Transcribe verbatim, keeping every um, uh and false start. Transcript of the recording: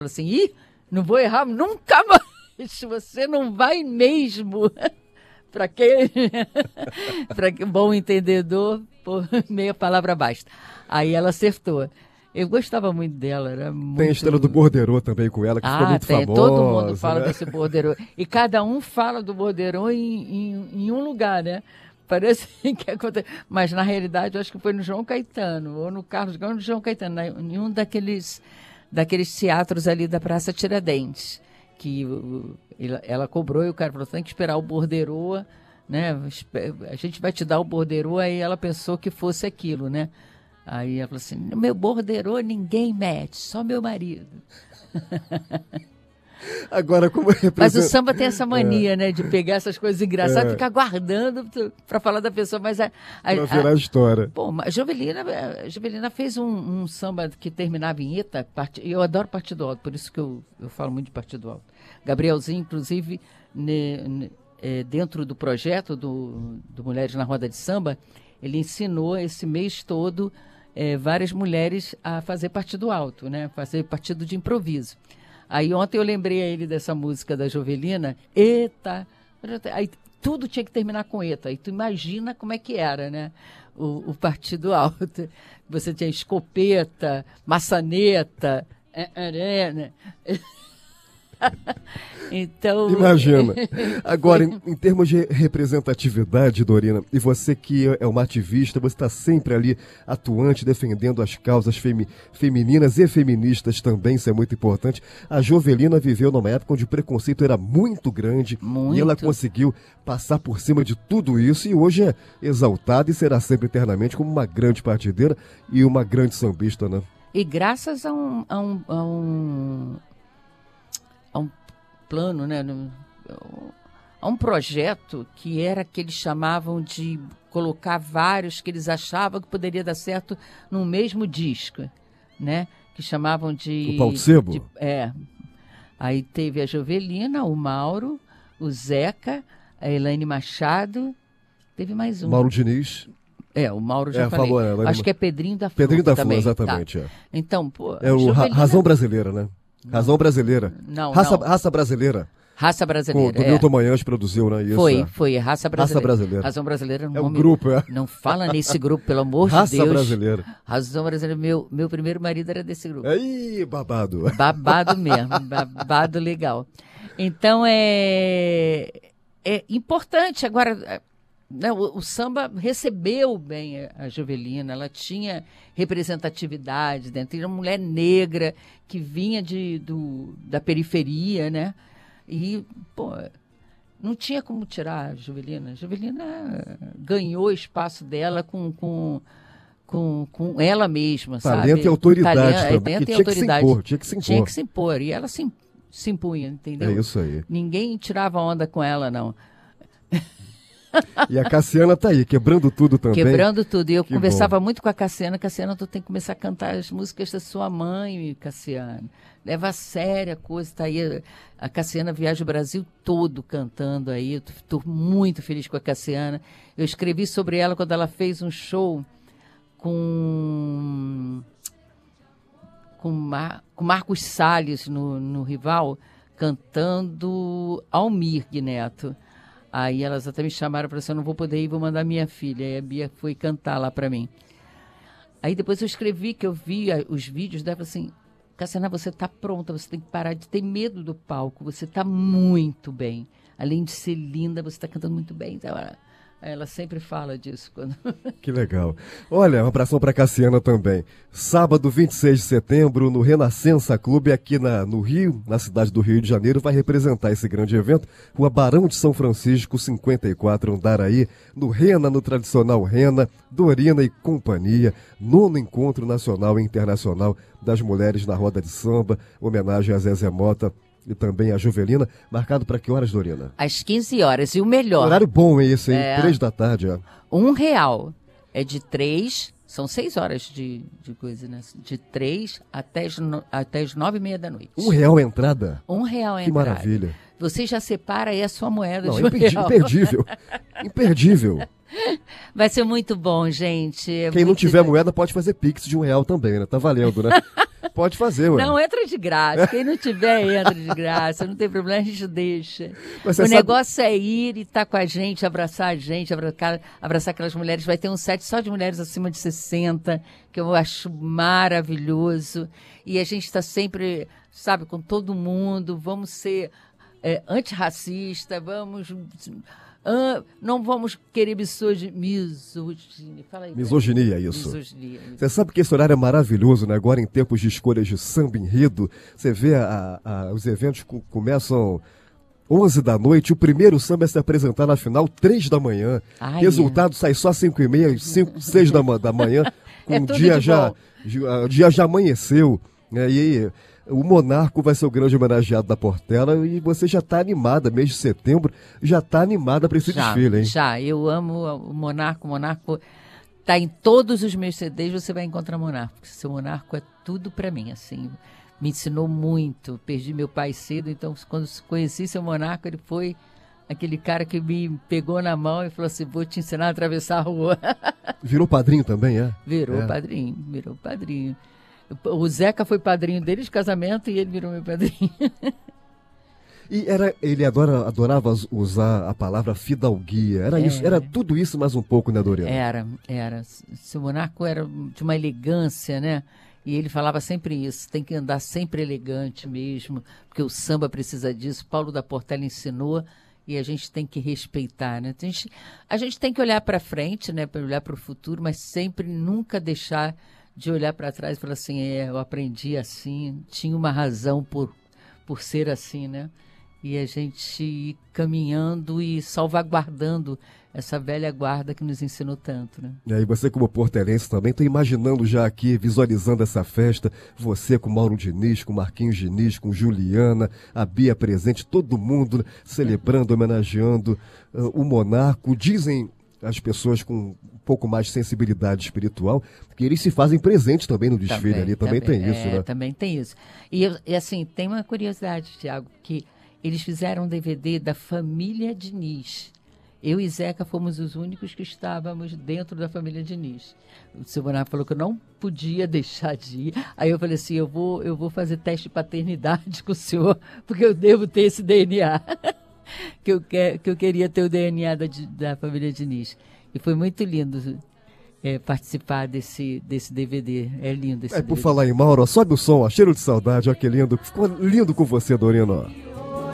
assim, ih, não vou errar nunca mais, você não vai mesmo. Para quem, para que bom entendedor, por meia palavra basta. Aí ela acertou. Eu gostava muito dela, era muito... Tem a história do borderô também com ela, que ah, ficou muito tem, famosa. Todo mundo fala né? desse borderô. E cada um fala do borderô em, em, em um lugar, né? Parece que acontece. Mas, na realidade, eu acho que foi no João Caetano, ou no Carlos Gomes, no João Caetano, em um daqueles, daqueles teatros ali da Praça Tiradentes, que uh, ela cobrou e o cara falou, tem que esperar o borderô, né? A gente vai te dar o borderô, aí ela pensou que fosse aquilo, né? Aí ela falou assim, meu borderô ninguém mete, só meu marido. Agora, como representa... Mas o samba tem essa mania, é. né, de pegar essas coisas engraçadas e é. ficar guardando para falar da pessoa. Mas a, a, pra virar a, história. Pô, a Jovelina, a Jovelina fez um, um samba que terminava em vinheta, part... eu adoro Partido Alto, por isso que eu, eu falo muito de Partido Alto. Gabrielzinho, inclusive, ne, ne, é, dentro do projeto do, do Mulheres na Roda de Samba, ele ensinou esse mês todo é, várias mulheres a fazer Partido Alto, né, fazer partido de improviso. Aí ontem eu lembrei a ele dessa música da Jovelina, Eita, aí tudo tinha que terminar com Eita, aí tu imagina como é que era, né, o, o Partido Alto. Você tinha escopeta, maçaneta, arena. Então... Imagina. Agora, em, em termos de representatividade, Dorina, e você que é uma ativista, você está sempre ali atuante, defendendo as causas femi- femininas e feministas também, isso é muito importante. A Jovelina viveu numa época onde o preconceito era muito grande muito. E ela conseguiu passar por cima de tudo isso e hoje é exaltada e será sempre eternamente como uma grande partideira e uma grande sambista, né? E graças a um... A um, a um... a um plano, né, a um projeto que era que eles chamavam de colocar vários que eles achavam que poderia dar certo no mesmo disco, né, que chamavam de... O Paulo Sebo? De, é. Aí teve a Jovelina, o Mauro, o Zeca, a Elaine Machado, teve mais um. Mauro Diniz. É, o Mauro já é, falei. falou, é, Acho que é Pedrinho da Flor. Pedrinho da também, Flor, exatamente. Tá. É. Então, pô... É o Jovelina... Razão Brasileira, né? Razão Brasileira. Não, raça, não. raça Brasileira. Raça Brasileira. Com, do é. Milton Manhães produziu, né? Isso, foi, é. foi. Raça Brasileira. Raça Brasileira. Razão Brasileira. Um é o nome... grupo, é. Não fala nesse grupo, pelo amor Raça de Deus. Raça Brasileira. Razão Brasileira. Meu, meu primeiro marido era desse grupo. Aí, babado. Babado mesmo. Babado legal. Então, é, é importante. Agora, né, o, o samba recebeu bem a Jovelina. Ela tinha representatividade dentro. Era uma mulher negra que vinha de, do, da periferia, né? E, pô, não tinha como tirar a Jovelina. A Jovelina ganhou o espaço dela com, com, com, com ela mesma, Talento sabe? e autoridade Talento, também, talento que e tinha autoridade. que se impor, tinha que se impor. Tinha que se impor. E ela se, se impunha, entendeu? É isso aí. Ninguém tirava onda com ela, não. E a Cassiana tá aí, quebrando tudo também. Quebrando tudo. E eu que conversava bom. muito com a Cassiana. Cassiana, tu tem que começar a cantar as músicas da sua mãe, Cassiana. Leva a sério a coisa. Tá aí. A Cassiana viaja o Brasil todo cantando aí. Estou muito feliz com a Cassiana. Eu escrevi sobre ela quando ela fez um show com, com, Mar, com Marcos Salles no, no Rival, cantando Almir Neto. Aí elas até me chamaram para assim, eu não vou poder ir, vou mandar minha filha. Aí a Bia foi cantar lá para mim. Aí depois eu escrevi, que eu vi os vídeos dela, assim, Cassiana, você está pronta, você tem que parar de ter medo do palco, você está muito bem. Além de ser linda, você está cantando muito bem. Então, ela, ela sempre fala disso. Quando... Que legal. Olha, um abração para Cassiana também. Sábado, vinte e seis de setembro, no Renascença Clube, aqui na, no Rio, na cidade do Rio de Janeiro, vai representar esse grande evento, Rua Barão de São Francisco, cinquenta e quatro, Andaraí, no Rena, no tradicional Rena, Dorina e Companhia, nono Encontro Nacional e Internacional das Mulheres na Roda de Samba, homenagem a Zezé Mota e também a Jovelina, marcado para que horas, Dorina? Às quinze horas, e o melhor... Horário bom esse, hein? É, Três da tarde, ó. Um real. É de três... São seis horas de, de coisa, né? De três até as, no, até as nove e meia da noite. Um real a entrada? Um real a que entrada. Que maravilha. Você já separa aí a sua moeda Não, de um imperdi- real. imperdível. Imperdível. Vai ser muito bom, gente. É Quem não muito tiver moeda pode fazer pix de um real também, né? Tá valendo, né? Pode fazer, ué. Não, entra de graça. Quem não tiver, entra de graça. Não tem problema, a gente deixa. O sabe... negócio é ir e estar tá com a gente, abraçar a gente, abraçar, abraçar aquelas mulheres. Vai ter um set só de mulheres acima de sessenta, que eu acho maravilhoso. E a gente está sempre, sabe, com todo mundo. Vamos ser é, antirracista, vamos... Ah, não vamos querer misoginia. Misoginia, fala aí. Misoginia, isso. Misoginia. Você sabe que esse horário é maravilhoso, né? Agora, em tempos de escolhas de samba enredo, você vê a, a, os eventos co- começam onze da noite, o primeiro samba é se apresentar na final três da manhã. Ai, Resultado é. sai só cinco e meia, cinco, seis da, da manhã, com é o dia já, o dia já amanheceu. Né? E o Monarco vai ser o grande homenageado da Portela e você já está animada, mês de setembro, já está animada para esse já, desfile, hein? Já, eu amo o Monarco. O Monarco está em todos os meus C Ds, você vai encontrar Monarco. Porque seu Monarco é tudo para mim, assim. Me ensinou muito. Perdi meu pai cedo, então quando conheci seu Monarco, ele foi aquele cara que me pegou na mão e falou assim, vou te ensinar a atravessar a rua. Virou padrinho também, é? Virou é. padrinho, virou padrinho. O Zeca foi padrinho dele de casamento e ele virou meu padrinho. E era, ele adora, adorava usar a palavra fidalguia. Era, é. isso, era tudo isso mais um pouco, né, Dorena? Era, era. Seu Monarco era de uma elegância, né? E ele falava sempre isso, tem que andar sempre elegante mesmo, porque o samba precisa disso. Paulo da Portela ensinou e a gente tem que respeitar, né? A gente, a gente tem que olhar para frente, né? Para olhar para o futuro, mas sempre nunca deixar de olhar para trás e falar assim, é, eu aprendi assim, tinha uma razão por, por ser assim, né? E a gente ir caminhando e salvaguardando essa velha guarda que nos ensinou tanto, né? E aí você como portelense também, estou imaginando já aqui, visualizando essa festa, você com Mauro Diniz, com Marquinhos Diniz, com Juliana, a Bia presente, todo mundo celebrando, homenageando uh, o Monarco. Dizem as pessoas com um pouco mais de sensibilidade espiritual, que eles se fazem presentes também no desfile também, ali, também, também tem isso, é, né? Também tem isso. E, eu, e assim, tem uma curiosidade, Tiago, que eles fizeram um D V D da família Diniz. Eu e Zeca fomos os únicos que estávamos dentro da família Diniz. O seu Monarco falou que eu não podia deixar de ir. Aí eu falei assim, eu vou, eu vou fazer teste de paternidade com o senhor, porque eu devo ter esse D N A. que, eu quer, que eu queria ter o D N A da, da família Diniz. E foi muito lindo é, participar desse, desse D V D. É lindo esse É, D V D. por falar em Mauro, ó, sobe o som, ó, cheiro de saudade, ó, que lindo. Ficou lindo com você, Dorena.